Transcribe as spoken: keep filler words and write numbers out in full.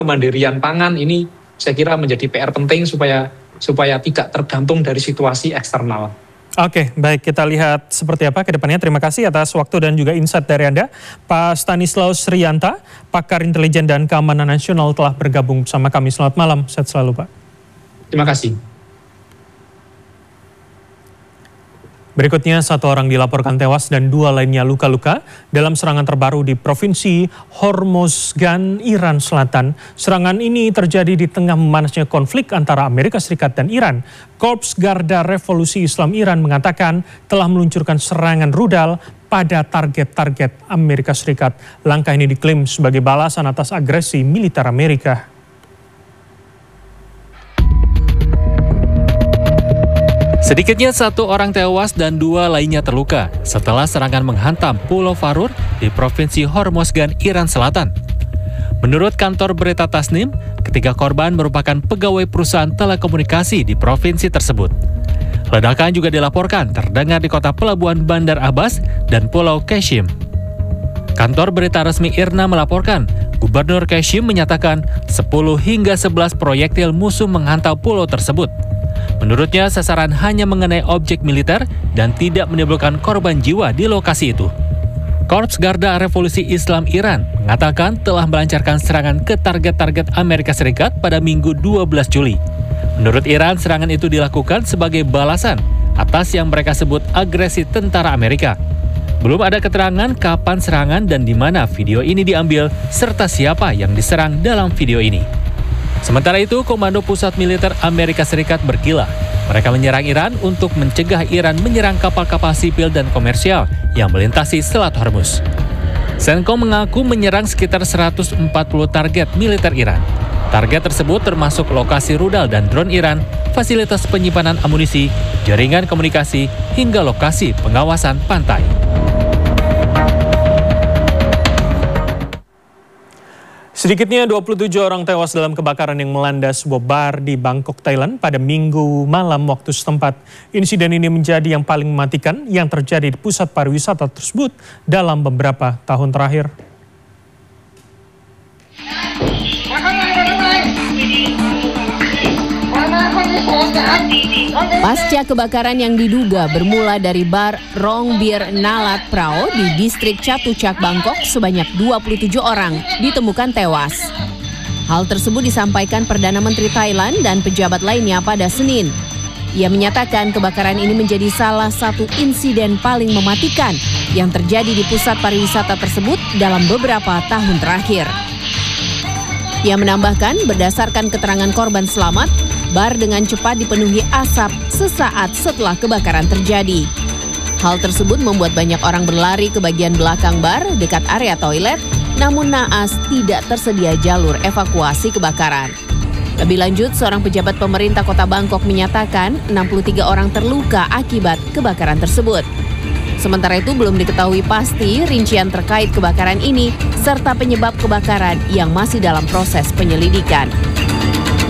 kemandirian pangan ini saya kira menjadi P R penting supaya supaya tidak tergantung dari situasi eksternal. Oke, baik, kita lihat seperti apa ke depannya. Terima kasih atas waktu dan juga insight dari Anda. Pak Stanislaus Rianta, pakar intelijen dan keamanan nasional telah bergabung bersama kami. Selamat malam, sehat selalu Pak. Terima kasih. Berikutnya, satu orang dilaporkan tewas dan dua lainnya luka-luka dalam serangan terbaru di Provinsi Hormozgan, Iran Selatan. Serangan ini terjadi di tengah memanasnya konflik antara Amerika Serikat dan Iran. Korps Garda Revolusi Islam Iran mengatakan telah meluncurkan serangan rudal pada target-target Amerika Serikat. Langkah ini diklaim sebagai balasan atas agresi militer Amerika. Sedikitnya satu orang tewas dan dua lainnya terluka setelah serangan menghantam Pulau Farur di Provinsi Hormozgan, Iran Selatan. Menurut kantor berita Tasnim, ketiga korban merupakan pegawai perusahaan telekomunikasi di provinsi tersebut. Ledakan juga dilaporkan terdengar di kota pelabuhan Bandar Abbas dan Pulau Qashim. Kantor berita resmi I R N A melaporkan, Gubernur Qashim menyatakan sepuluh hingga sebelas proyektil musuh menghantam pulau tersebut. Menurutnya, sasaran hanya mengenai objek militer dan tidak menimbulkan korban jiwa di lokasi itu. Korps Garda Revolusi Islam Iran mengatakan telah melancarkan serangan ke target-target Amerika Serikat pada Minggu dua belas Juli. Menurut Iran, serangan itu dilakukan sebagai balasan atas yang mereka sebut agresi tentara Amerika. Belum ada keterangan kapan serangan dan di mana video ini diambil, serta siapa yang diserang dalam video ini. Sementara itu, Komando Pusat Militer Amerika Serikat berkilah. Mereka menyerang Iran untuk mencegah Iran menyerang kapal-kapal sipil dan komersial yang melintasi Selat Hormuz. CENTCOM mengaku menyerang sekitar seratus empat puluh target militer Iran. Target tersebut termasuk lokasi rudal dan drone Iran, fasilitas penyimpanan amunisi, jaringan komunikasi, hingga lokasi pengawasan pantai. Sedikitnya dua puluh tujuh orang tewas dalam kebakaran yang melanda sebuah bar di Bangkok, Thailand pada Minggu malam waktu setempat. Insiden ini menjadi yang paling mematikan yang terjadi di pusat pariwisata tersebut dalam beberapa tahun terakhir. Pasca kebakaran yang diduga bermula dari bar Rong Bir Nalat Prao di distrik Chatuchak, Bangkok, sebanyak dua puluh tujuh orang ditemukan tewas. Hal tersebut disampaikan Perdana Menteri Thailand dan pejabat lainnya pada Senin. Ia menyatakan kebakaran ini menjadi salah satu insiden paling mematikan yang terjadi di pusat pariwisata tersebut dalam beberapa tahun terakhir. Ia menambahkan berdasarkan keterangan korban selamat, bar dengan cepat dipenuhi asap sesaat setelah kebakaran terjadi. Hal tersebut membuat banyak orang berlari ke bagian belakang bar dekat area toilet, namun naas tidak tersedia jalur evakuasi kebakaran. Lebih lanjut, seorang pejabat pemerintah kota Bangkok menyatakan enam puluh tiga orang terluka akibat kebakaran tersebut. Sementara itu belum diketahui pasti rincian terkait kebakaran ini serta penyebab kebakaran yang masih dalam proses penyelidikan.